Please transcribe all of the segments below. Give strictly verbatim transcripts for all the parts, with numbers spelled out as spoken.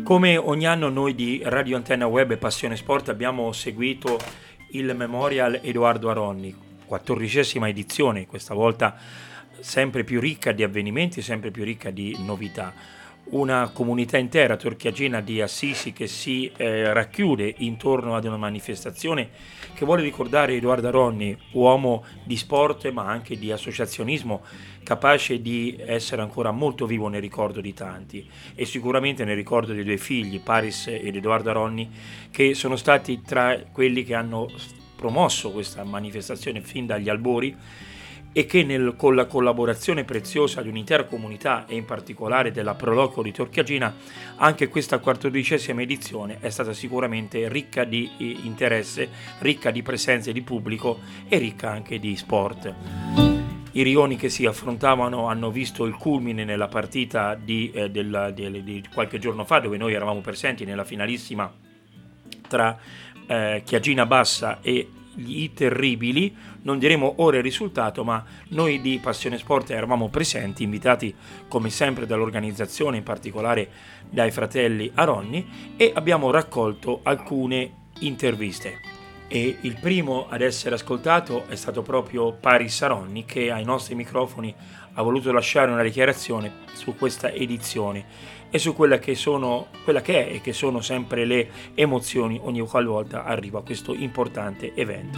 Come ogni anno noi di Radio Antenna Web e Passione Sport abbiamo seguito il Memorial Edoardo Aronni, quattordicesima edizione, questa volta sempre più ricca di avvenimenti, sempre più ricca di novità. Una comunità intera torchiagina di Assisi che si eh, racchiude intorno ad una manifestazione che vuole ricordare Edoardo Aronni, uomo di sport ma anche di associazionismo, capace di essere ancora molto vivo nel ricordo di tanti e sicuramente nel ricordo dei due figli, Paris ed Edoardo Aronni, che sono stati tra quelli che hanno promosso questa manifestazione fin dagli albori e che nel, con la collaborazione preziosa di un'intera comunità e in particolare della Proloquio di Torchiagina, anche questa quattordicesima edizione è stata sicuramente ricca di interesse, ricca di presenze di pubblico e ricca anche di sport. I rioni che si affrontavano hanno visto il culmine nella partita di, eh, del, di, di qualche giorno fa, dove noi eravamo presenti nella finalissima tra eh, Chiagina Bassa e gli Terribili. Non diremo ora il risultato, ma noi di Passione Sport eravamo presenti, invitati come sempre dall'organizzazione, in particolare dai fratelli Aronni, e abbiamo raccolto alcune interviste. E il primo ad essere ascoltato è stato proprio Paris Aronni, che ai nostri microfoni ha voluto lasciare una dichiarazione su questa edizione e su quella che sono quella che è e che sono sempre le emozioni ogni qualvolta arriva questo importante evento.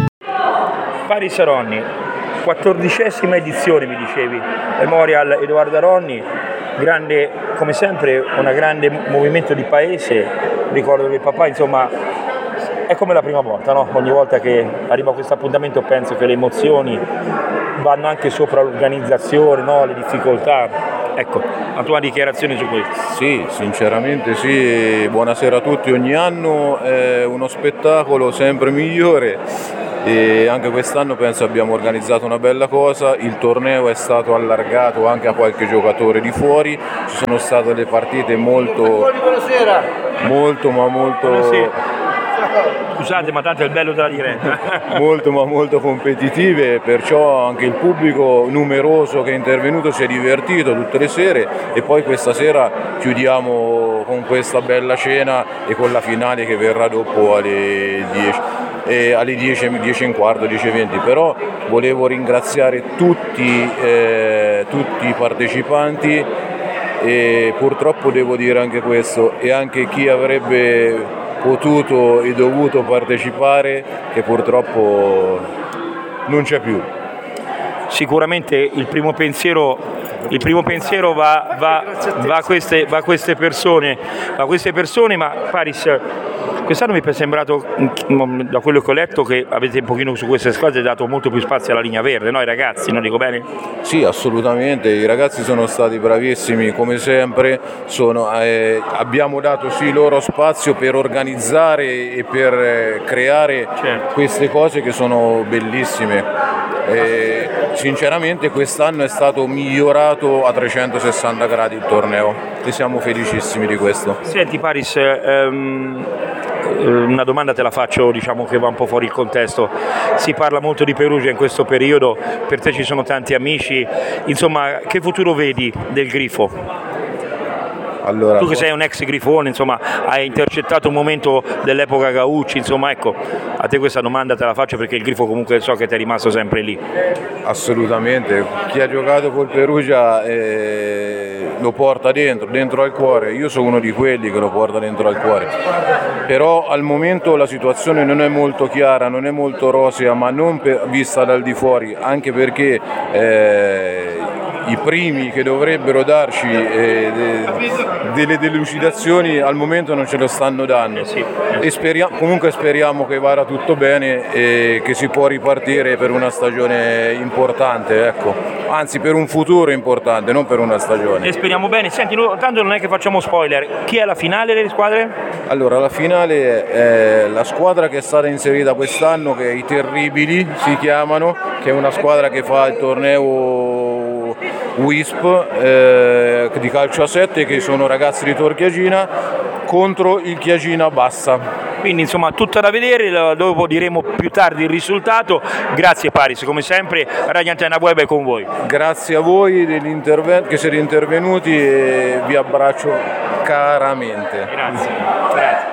Paris Aronni, quattordicesima edizione mi dicevi, Memorial Edoardo Aronni, grande, come sempre un grande movimento di paese, ricordo che il papà insomma è come la prima volta, no? Ogni volta che arriva questo appuntamento penso che le emozioni vanno anche sopra l'organizzazione, no? Le difficoltà. Ecco, la tua dichiarazione su questo. Sì, sinceramente sì, buonasera a tutti, ogni anno è uno spettacolo sempre migliore e anche quest'anno penso abbiamo organizzato una bella cosa, il torneo è stato allargato anche a qualche giocatore di fuori, ci sono state le partite molto, molto ma molto... Scusate, ma tanto è il bello della diretta. molto ma molto competitive, perciò anche il pubblico numeroso che è intervenuto si è divertito tutte le sere e poi questa sera chiudiamo con questa bella cena e con la finale che verrà dopo alle dieci, eh, alle dieci, dieci e un quarto, dieci e venti. Però volevo ringraziare tutti, eh, tutti i partecipanti e purtroppo devo dire anche questo, e anche chi avrebbe potuto e dovuto partecipare, che purtroppo non c'è più. Sicuramente il primo pensiero, il primo pensiero va, va, va, a queste, va a queste persone, va a queste persone, ma Paris, quest'anno mi è sembrato, da quello che ho letto, che avete un pochino su queste squadre dato molto più spazio alla linea verde, no? I ragazzi, non dico bene? Sì, assolutamente, i ragazzi sono stati bravissimi, come sempre, sono, eh, abbiamo dato sì loro spazio per organizzare e per eh, creare certo. queste cose che sono bellissime. E sinceramente quest'anno è stato migliorato a trecentosessanta gradi il torneo e siamo felicissimi di questo. Senti Paris, ehm, una domanda te la faccio, diciamo che va un po' fuori il contesto, si parla molto di Perugia in questo periodo, per te ci sono tanti amici, insomma che futuro vedi del Grifo? Allora, tu che sei un ex grifone, insomma, hai intercettato un momento dell'epoca Gaucci, insomma, ecco, a te questa domanda te la faccio perché il Grifo comunque so che ti è rimasto sempre lì. Assolutamente, chi ha giocato col Perugia eh, lo porta dentro, dentro al cuore, io sono uno di quelli che lo porta dentro al cuore, però al momento la situazione non è molto chiara, non è molto rosea, ma non per, vista dal di fuori, anche perché eh, i primi che dovrebbero darci eh, de, delle delucidazioni al momento non ce lo stanno dando e speriamo, comunque speriamo che vada tutto bene e che si può ripartire per una stagione importante, ecco. Anzi per un futuro importante, non per una stagione. E speriamo bene. Senti, no, tanto non è che facciamo spoiler, chi è la finale delle squadre? Allora la finale è la squadra che è stata inserita quest'anno, che è i Terribili si chiamano, che è una squadra che fa il torneo W I S P eh, di calcio a sette, che sono ragazzi di Torchiagina, contro il Chiagina Bassa. Quindi insomma tutto da vedere, dopo diremo più tardi il risultato. Grazie Paris, come sempre Radio Antenna Web è con voi. Grazie a voi dell'intervento, che siete intervenuti, e vi abbraccio caramente. Grazie, grazie.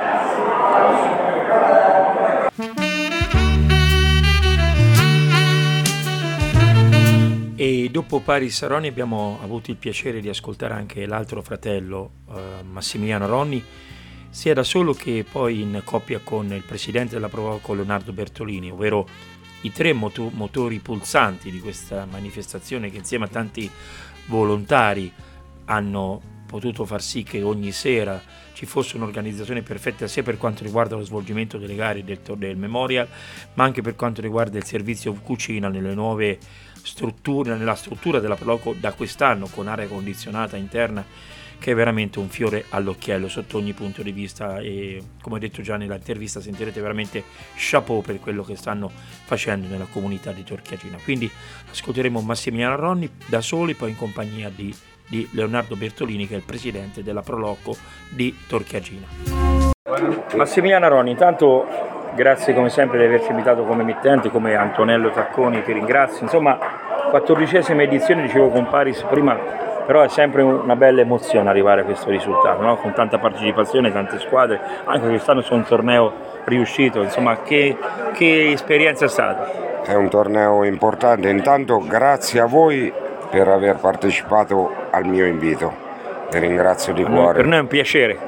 E dopo Paris Ronni abbiamo avuto il piacere di ascoltare anche l'altro fratello, eh, Massimiliano Ronni, sia da solo che poi in coppia con il presidente della Proloco Leonardo Bertolini, ovvero i tre moto- motori pulsanti di questa manifestazione che insieme a tanti volontari hanno potuto far sì che ogni sera ci fosse un'organizzazione perfetta sia per quanto riguarda lo svolgimento delle gare del, del Memorial, ma anche per quanto riguarda il servizio cucina nelle nuove strutture, nella struttura della Proloco da quest'anno, con aria condizionata interna, che è veramente un fiore all'occhiello sotto ogni punto di vista. E come ho detto già nell'intervista, sentirete veramente chapeau per quello che stanno facendo nella comunità di Torchiagina. Quindi ascolteremo Massimiliano Ronni da soli, poi in compagnia di, di Leonardo Bertolini, che è il presidente della Proloco di Torchiagina. Massimiliano Ronni, intanto grazie come sempre di averci invitato come emittente, come Antonello Tacconi ti ringrazio. Insomma, quattordicesima edizione, dicevo con Paris prima, però è sempre una bella emozione arrivare a questo risultato, no? Con tanta partecipazione, tante squadre, anche quest'anno su un torneo riuscito. Insomma, che, che esperienza è stata? È un torneo importante, intanto grazie a voi per aver partecipato al mio invito, vi ringrazio di cuore. Per noi è un piacere.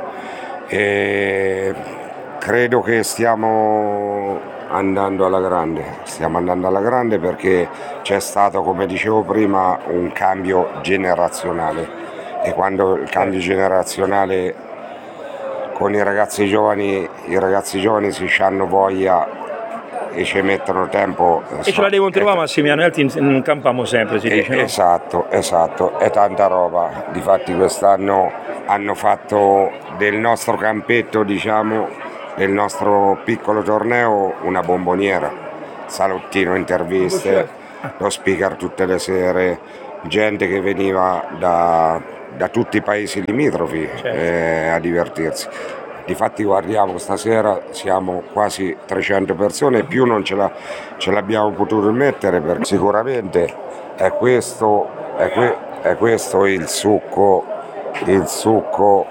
E credo che stiamo andando alla grande, stiamo andando alla grande perché c'è stato, come dicevo prima, un cambio generazionale, e quando il cambio generazionale con i ragazzi giovani, i ragazzi giovani si hanno voglia e ci mettono tempo. E so, ce la devo trovare Massimiliano, altri non campiamo sempre, si dice, no? Esatto, esatto, è tanta roba. Difatti quest'anno hanno fatto del nostro campetto, diciamo, del nostro piccolo torneo una bomboniera, salottino, interviste, lo speaker tutte le sere, gente che veniva da, da tutti i paesi limitrofi, certo, eh, a divertirsi. Difatti guardiamo, stasera siamo quasi trecento persone e più non ce, la, ce l'abbiamo potuto mettere, perché sicuramente è questo, è que, è questo il succo, il succo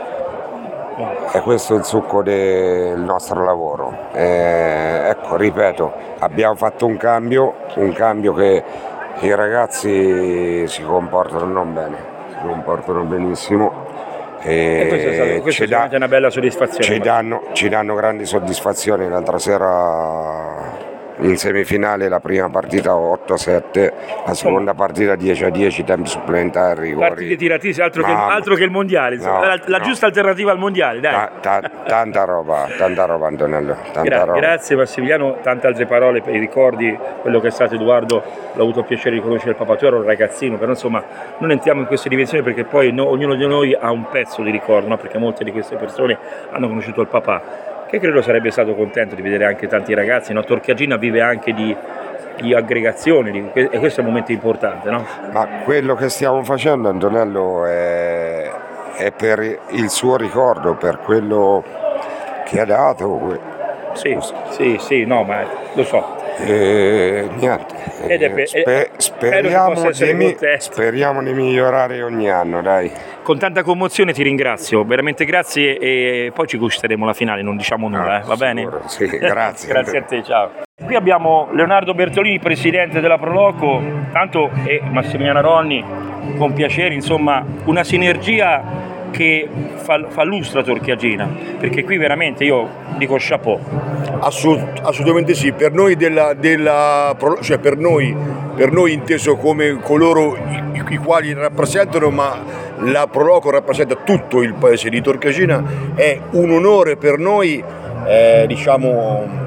è questo il succo del nostro lavoro. Eh, ecco, ripeto, abbiamo fatto un cambio, un cambio che i ragazzi si comportano non bene, si comportano benissimo. E, e questo è, stato, questo è da, una bella soddisfazione. Ci danno, ci danno grandi soddisfazioni. L'altra sera in semifinale la prima partita otto a sette, la seconda partita dieci a dieci, tempi supplementari, rigori. Partite tiratissime, altro, che, altro che il mondiale, no, la, la no. giusta alternativa al mondiale, dai. Ta, ta, tanta roba, tanta roba Antonello, tanta Gra- roba. Grazie Massimiliano, tante altre parole per i ricordi, quello che è stato Edoardo, l'ho avuto il piacere di conoscere il papà, tu eri un ragazzino, però insomma non entriamo in queste dimensioni perché poi no, ognuno di noi ha un pezzo di ricordo, no? Perché molte di queste persone hanno conosciuto il papà, che credo sarebbe stato contento di vedere anche tanti ragazzi, no? Torchiagina vive anche di, di aggregazioni di, e questo è un momento importante, no? Ma quello che stiamo facendo Antonello è, è per il suo ricordo, per quello che ha dato. Sì, sì, sì, no, ma lo so. E niente, Ed è per, Sper- speriamo, di mi- speriamo di migliorare ogni anno, dai. Con tanta commozione ti ringrazio, veramente grazie, e poi ci gusteremo la finale, non diciamo nulla, ah, eh, va sicuro, bene? Sì, grazie. Grazie a te, ciao. Qui abbiamo Leonardo Bertolini, presidente della Proloco, tanto, e Massimiliano Ronni, con piacere, insomma, una sinergia che fa, fa lustra Torchiagina, perché qui veramente io dico chapeau. Assolut- assolutamente sì, per noi della, della cioè per noi, per noi inteso come coloro i, i quali rappresentano, ma la Proloco rappresenta tutto il paese di Torchiagina, è un onore per noi, eh, diciamo,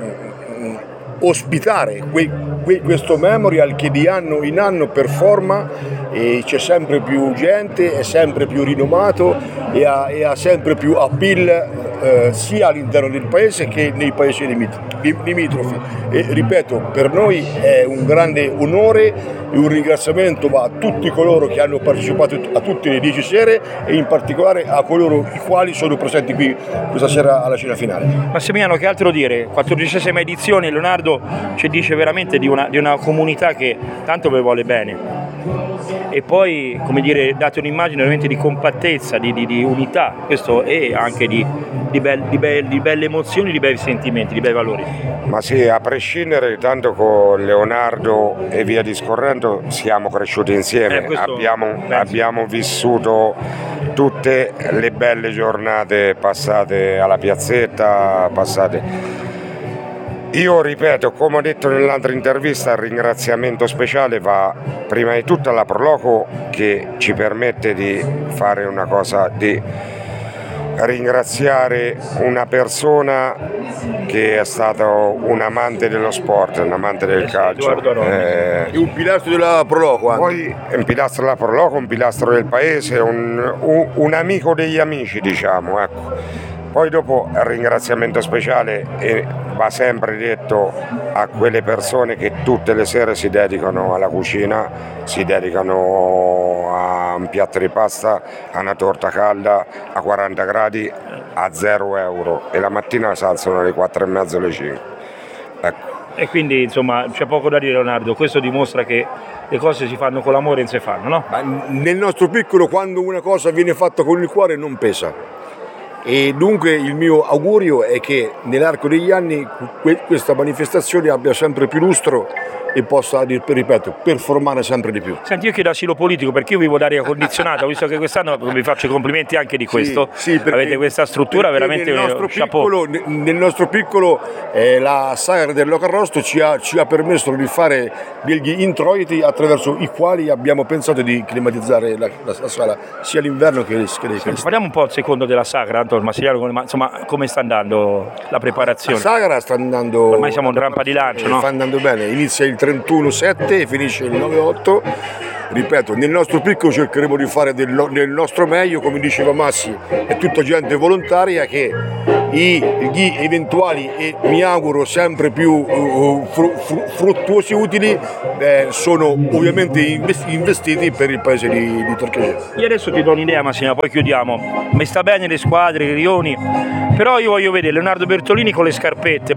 ospitare que, que, questo memorial che di anno in anno performa, e c'è sempre più gente, è sempre più rinomato e ha, e ha sempre più appeal eh, sia all'interno del paese che nei paesi limitrofi. E ripeto, per noi è un grande onore e un ringraziamento va a tutti coloro che hanno partecipato a tutte le dieci sere e in particolare a coloro i quali sono presenti qui questa sera alla cena finale. Massimiliano, che altro dire? quattordicesima edizione, Leonardo ci dice veramente di una, di una comunità che tanto vi vuole bene. E poi, come dire, date un'immagine veramente di compattezza, di, di, di unità, questo e anche di, di, be, di, be, di belle emozioni, di bei sentimenti, di bei valori. Ma sì, a prescindere, tanto con Leonardo e via discorrendo siamo cresciuti insieme, eh, abbiamo, abbiamo vissuto tutte le belle giornate passate alla piazzetta, passate. Io ripeto, come ho detto nell'altra intervista, il ringraziamento speciale va prima di tutto alla Proloco che ci permette di fare una cosa, di ringraziare una persona che è stato un amante dello sport, un amante del calcio. Eh, un pilastro della Proloco. Poi un pilastro della Proloco, un pilastro del paese, un, un, un amico degli amici, diciamo, ecco. Poi dopo il ringraziamento speciale e va sempre detto a quelle persone che tutte le sere si dedicano alla cucina, si dedicano a un piatto di pasta, a una torta calda a quaranta gradi a zero euro e la mattina si alzano alle quattro e mezzo, alle cinque. Ecco. E quindi insomma c'è poco da dire, Leonardo, questo dimostra che le cose si fanno con l'amore e non si fanno, no? Ma nel nostro piccolo, quando una cosa viene fatta con il cuore non pesa. E dunque il mio augurio è che nell'arco degli anni questa manifestazione abbia sempre più lustro e possa, ripeto, performare sempre di più. Senti, io chiedo asilo politico perché io vivo d'aria condizionata, visto che quest'anno vi faccio i complimenti anche di questo, sì, sì, perché, avete questa struttura veramente nel nostro chapeau. Piccolo, nel nostro piccolo eh, la sagra del Locarrosto ci ha, ci ha permesso di fare degli introiti attraverso i quali abbiamo pensato di climatizzare la, la, la sala sia l'inverno che l'estate. Senti, parliamo un po' al secondo della sagra, Antonio Massimiliano, ma insomma come sta andando la preparazione? La sagra sta andando, ormai siamo in rampa di lancio, eh, no? Sta andando bene, inizia il trentuno sette e finisce il nove otto. Ripeto, nel nostro piccolo cercheremo di fare del, del nostro meglio, come diceva Massi, è tutta gente volontaria che i, gli eventuali e mi auguro sempre più uh, fru, fru, fruttuosi utili eh, sono ovviamente investiti per il paese di, di Torquegene. Io adesso ti do un'idea, Massimiliano, poi chiudiamo. Mi sta bene le squadre, i rioni, però io voglio vedere Leonardo Bertolini con le scarpette